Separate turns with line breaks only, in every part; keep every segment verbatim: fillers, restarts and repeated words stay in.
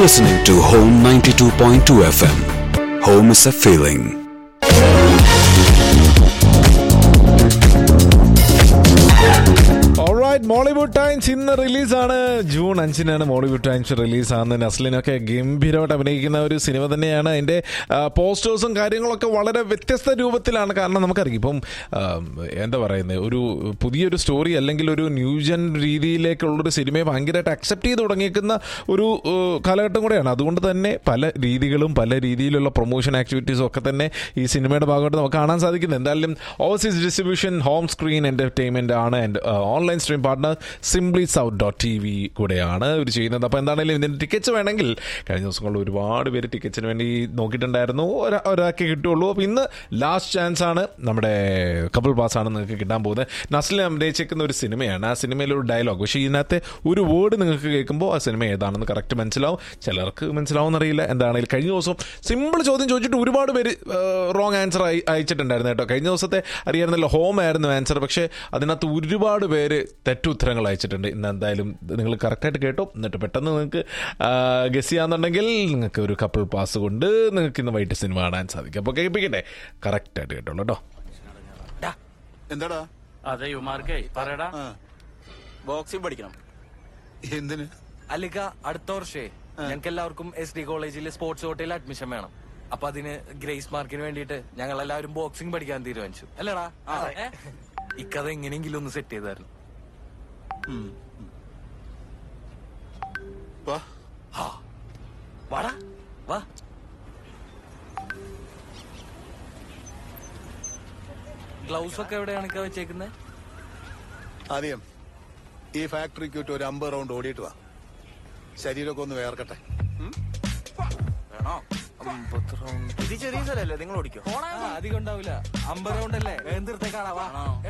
listening to Home ninety-two point two F M. Home is a feeling.
Mollywood times ഇന്ന് റിലീസാണ്. June അഞ്ചിനാണ് Mollywood times റിലീസാകുന്നത്. നസ്ലിനൊക്കെ ഗംഭീരമായിട്ട് അഭിനയിക്കുന്ന ഒരു cinema തന്നെയാണ്. അതിൻ്റെ പോസ്റ്റേഴ്സും കാര്യങ്ങളൊക്കെ വളരെ വ്യത്യസ്ത രൂപത്തിലാണ്. കാരണം നമുക്കറിയാം ഇപ്പം എന്താ പറയുന്നത്, ഒരു പുതിയൊരു സ്റ്റോറി അല്ലെങ്കിൽ ഒരു ന്യൂജൻ രീതിയിലേക്കുള്ളൊരു സിനിമയെ ഭയങ്കരമായിട്ട് അക്സെപ്റ്റ് ചെയ്ത് തുടങ്ങിയിരിക്കുന്ന ഒരു കാലഘട്ടം കൂടെയാണ്. അതുകൊണ്ട് തന്നെ പല രീതികളും പല രീതിയിലുള്ള പ്രൊമോഷൻ ആക്ടിവിറ്റീസും ഒക്കെ തന്നെ ഈ സിനിമയുടെ ഭാഗമായിട്ട് നമുക്ക് കാണാൻ സാധിക്കുന്നത്. എന്തായാലും overseas distribution home screen entertainment ആണ്. And online stream partner simply south dot T V കൂടെയാണ് ഇവർ ചെയ്യുന്നത്. അപ്പോൾ എന്താണെങ്കിലും ഇതിൻ്റെ ടിക്കറ്റ്സ് വേണമെങ്കിൽ കഴിഞ്ഞ ദിവസങ്ങളിൽ ഒരുപാട് പേര് ടിക്കറ്റ്സിന് വേണ്ടി നോക്കിയിട്ടുണ്ടായിരുന്നു. ഒരാ ഒരാൾക്ക് കിട്ടുള്ളൂ. അപ്പോൾ ഇന്ന് ലാസ്റ്റ് ചാൻസ് ആണ്. നമ്മുടെ കപ്പിൾ പാസ് ആണ് നിങ്ങൾക്ക് കിട്ടാൻ പോകുന്നത്. നസ്ലിൻ അഭിനയിച്ചേക്കുന്ന ഒരു സിനിമയാണ്. ആ സിനിമയിലൊരു ഡയലോഗ്, പക്ഷേ ഇതിനകത്ത് ഒരു വേർഡ് നിങ്ങൾക്ക് കേൾക്കുമ്പോൾ ആ സിനിമ ഏതാണെന്ന് കറക്റ്റ് മനസ്സിലാവും. ചിലർക്ക് മനസ്സിലാവുമെന്നറിയില്ല. എന്താണെങ്കിലും കഴിഞ്ഞ ദിവസം സിമ്പിൾ ചോദ്യം ചോദിച്ചിട്ട് ഒരുപാട് പേര് റോങ് ആൻസർ അയ അയച്ചിട്ടുണ്ടായിരുന്നു കേട്ടോ. കഴിഞ്ഞ ദിവസത്തെ അറിയാമായിരുന്നല്ലോ, ഹോം ആയിരുന്നു ആൻസർ. പക്ഷേ അതിനകത്ത് ഒരുപാട് പേര് തെറ്റുത്തരങ്ങൾ അയച്ചിട്ടുണ്ട്. ഇന്ന് എന്തായാലും നിങ്ങൾ കറക്റ്റായിട്ട് കേട്ടോ. എന്നിട്ട് പെട്ടെന്ന് നിങ്ങൾക്ക് ഗസ് ചെയ്യാന്നുണ്ടെങ്കിൽ നിങ്ങൾക്ക് ഒരു കപ്പിൾ പാസ് കൊണ്ട് നിങ്ങൾക്ക് ഇന്ന് വൈകിട്ട് സിനിമ കാണാൻ സാധിക്കും. അപ്പോൾ കേൾപ്പിക്കട്ടെ, കറക്റ്റായിട്ട് കേട്ടോളൂ കേട്ടോ.
എന്താടാ?
അതെ യുമാർക്കേ പറയടാ.
ബോക്സിംഗ് പഠിക്കണം. എന്തിന്?
അല്ലിക്ക അടുത്ത വർഷേ ഞങ്ങൾക്ക് എല്ലാവർക്കും എസ് ഡി കോളേജിലെ സ്പോർട്സ് കോട്ടയിൽ അഡ്മിഷൻ വേണം. അപ്പൊ അതിന് ഗ്രേസ് മാർക്കിന് വേണ്ടിയിട്ട് ഞങ്ങൾ എല്ലാവരും ബോക്സിംഗ് പഠിക്കാൻ തീരുമാനിച്ചു. അല്ലടാ? ഇക്കത് എങ്ങനെയെങ്കിലും ഒന്ന് സെറ്റ് ചെയ്തായിരുന്നു. വാടാ വാ. ഗ്ലൗസ് ഒക്കെ എവിടെയാണ് ഇക്ക വെച്ചേക്കുന്നത്?
ആദ്യം ഈ ഫാക്ടറിക്ക് ഒരു അമ്പത് റൗണ്ട് ഓടിയിട്ട് വാ. ശരീരമൊക്കെ ഒന്ന് വേർക്കട്ടെ.
വേണോ? ഇത് ചെറിയ സ്ഥലല്ലേ, നിങ്ങൾ ഓടിക്കോ. അധികം ഉണ്ടാവില്ല. അമ്പത് റൗണ്ട് അല്ലേ, വേണ്ടിത്തേക്കാണാ.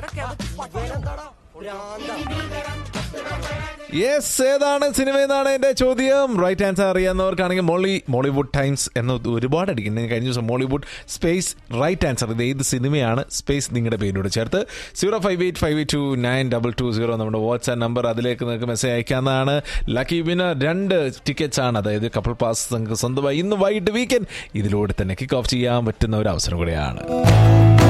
യെസ്, ഏതാണ് സിനിമ എന്നാണ് എന്റെ ചോദ്യം. റൈറ്റ് ആൻസർ അറിയാവുന്നവർക്കാണെങ്കിൽ മോളി മോളിവുഡ് ടൈംസ് എന്ന് ഒരുപാട് അടിക്കുന്നത്. കഴിഞ്ഞ ദിവസം മോളിവുഡ് സ്പേസ് റൈറ്റ് ആൻസർ. ഇത് ഏത് സിനിമയാണ്? സ്പേസ് നിങ്ങളുടെ പേരിലൂടെ ചേർത്ത് zero five eight five eight to nine double two zero നമ്മുടെ വാട്സ്ആപ്പ് നമ്പർ. അതിലേക്ക് നിങ്ങൾക്ക് മെസ്സേജ് അയക്കാവുന്നതാണ്. ലക്കി വിന്നർ രണ്ട് ടിക്കറ്റ്സ് ആണ്, അതായത് കപ്പിൾ പാസ് നിങ്ങൾക്ക് സ്വന്തമായി ഇന്ന് വൈകിട്ട് വീക്കെൻഡ് ഇതിലൂടെ തന്നെ കിക്ക് ഓഫ് ചെയ്യാൻ പറ്റുന്ന ഒരു അവസരം കൂടെയാണ്.